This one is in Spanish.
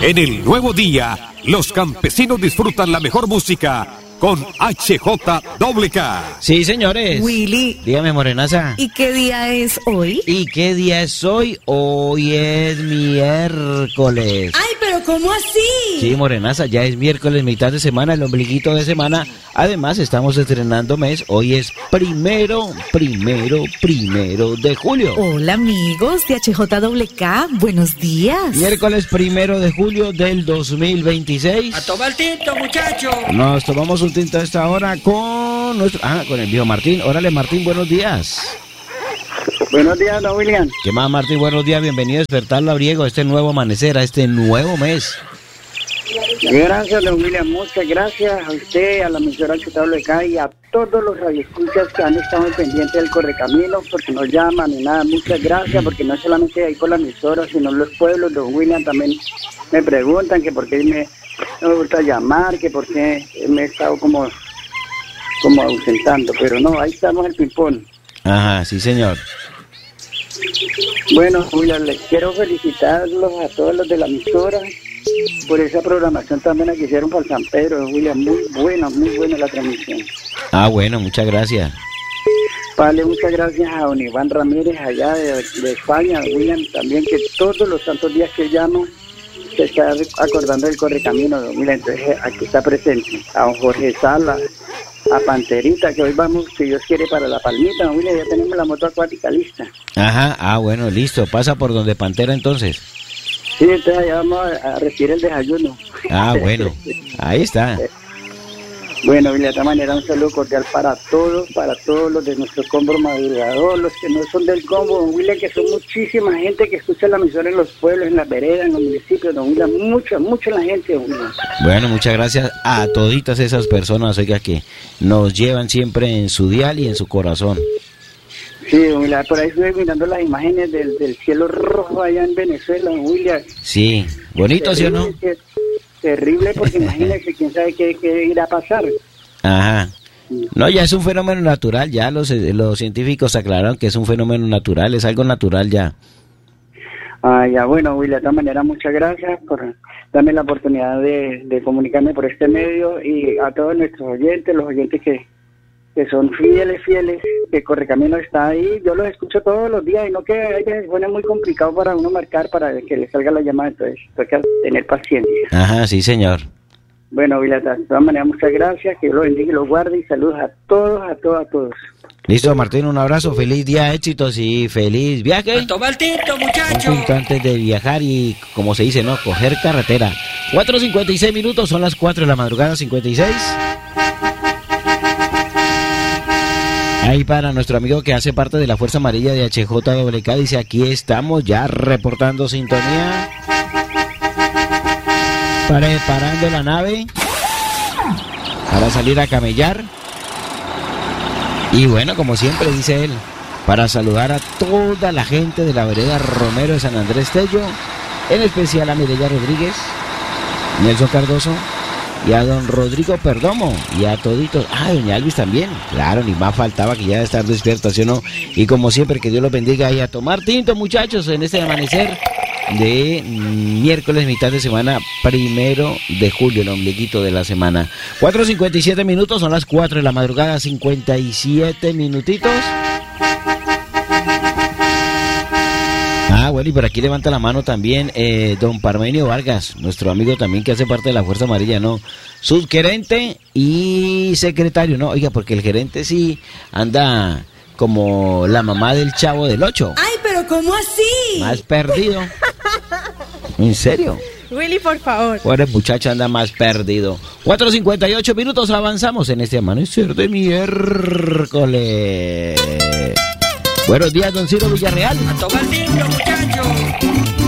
En el nuevo día, los campesinos disfrutan la mejor música con HJWK. Sí, señores. Willy. Dígame, morenaza. ¿Y qué día es hoy? ¿Y qué día es hoy? Hoy es miércoles. ¡Ay, pero cómo así! Sí, morenaza, ya es miércoles, mitad de semana, el ombliguito de semana. Además, estamos estrenando mes. Hoy es primero de julio. Hola, amigos de HJWK. Buenos días. Miércoles 1 de julio del 2026. ¡A tomar tinto, muchachos! Nos tomamos un tinto a esta hora con con el viejo Martín. Órale, Martín, buenos días. Buenos días, don William. ¿Qué más, Martín? Buenos días, bienvenido a Despertar Labriego, a este nuevo amanecer, a este nuevo mes. Gracias, don William, muchas gracias a usted, a la emisora HJWK y a todos los radioescuchas que han estado pendientes del Correcamino, porque nos llaman y nada, muchas gracias, porque no solamente ahí por la emisora, sino los pueblos, don William, también me preguntan que por qué me gusta llamar, que por qué me he estado como ausentando, pero no, ahí estamos el ping-pong. Ajá, sí, señor. Bueno, William, les quiero felicitarlos a todos los de la emisora por esa programación también que hicieron para el San Pedro, William, muy buena la transmisión. Ah, bueno, muchas gracias. Vale, muchas gracias a don Iván Ramírez allá de España, William, también que todos los santos días que llamo se está acordando del Correcamino, don William, entonces aquí está presente, a don Jorge Sala, a Panterita, que hoy vamos, si Dios quiere, para La Palmita, don William, ya tenemos la moto acuática lista. Ajá, bueno, listo, pasa por donde Pantera entonces. Sí, entonces allá vamos a recibir el desayuno. Ah, bueno, ahí está. Bueno, William, de esta manera un saludo cordial para todos los de nuestro combo madrugador, los que no son del combo, don William, que son muchísima gente que escucha la emisora en los pueblos, en las veredas, en los municipios, don William, mucha la gente, don William. Bueno, muchas gracias a toditas esas personas, oiga, que nos llevan siempre en su dial y en su corazón. Sí, don William, por ahí estuve mirando las imágenes del cielo rojo allá en Venezuela, don William. Sí, bonito, ¿sí o no? Terrible, porque imagínense, quién sabe qué irá a pasar. Ajá. No, ya es un fenómeno natural, ya los científicos aclararon que es un fenómeno natural, es algo natural ya. Ah, ya, bueno, William, de todas maneras, muchas gracias por darme la oportunidad de comunicarme por este medio y a todos nuestros oyentes, los oyentes que son fieles, que Correcamino está ahí, yo los escucho todos los días y no que a veces suena muy complicado para uno marcar para que le salga la llamada, entonces hay que tener paciencia. Ajá, sí, señor. Bueno, William, de todas maneras, muchas gracias, que Dios los bendiga y los guarde y saludos a todos. Listo, Martín, un abrazo, feliz día, éxitos y feliz viaje. ¡A tomar tinto, muchachos! Un punto antes de viajar y, como se dice, ¿no? Coger carretera. 4:56 minutos, son las 4 de la madrugada, 56. Ahí para nuestro amigo que hace parte de la Fuerza Amarilla de HJWK, dice, aquí estamos ya reportando sintonía, preparando la nave para salir a camellar. Y bueno, como siempre dice él, para saludar a toda la gente de la vereda Romero de San Andrés Tello, en especial a Mireya Rodríguez, Nelson Cardoso, y a don Rodrigo Perdomo, y a toditos, doña Alvis también, claro, ni más faltaba que ya de estar despierta, ¿sí o no? Y como siempre, que Dios los bendiga y a tomar tinto, muchachos, en este amanecer de miércoles, mitad de semana, 1 de julio, el ombliguito de la semana. 4:57 minutos, son las 4 de la madrugada, 57 minutitos. Bueno, y por aquí levanta la mano también don Parmenio Vargas, nuestro amigo también que hace parte de la Fuerza Amarilla, ¿no? Subgerente y secretario, ¿no? Oiga, porque el gerente sí anda como la mamá del Chavo del 8. ¡Ay, pero cómo así! Más perdido. ¿En serio? Willy, por favor. Pobre muchacho, anda más perdido. 4:58 minutos, avanzamos en este amanecer de miércoles. Buenos días, don Ciro Villarreal. ¡A tomar tinto, muchachos!